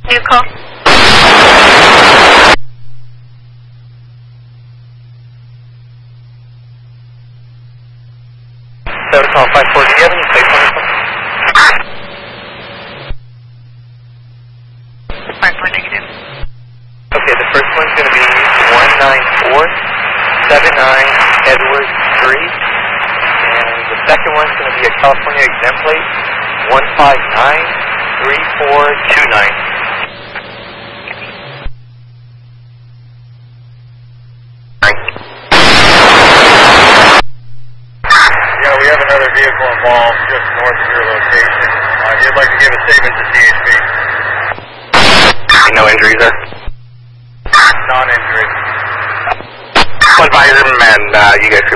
New call. Call 54, do you have any place on this one? 54 negative. Okay, the first one's going to be 19479 Edward Street. And the second one's going to be a California exempt plate, 1593429. Yeah, we have another vehicle involved just north of your location. He'd like to give a statement to CHP. No injuries there? Non-injury. I'll advise him and you guys can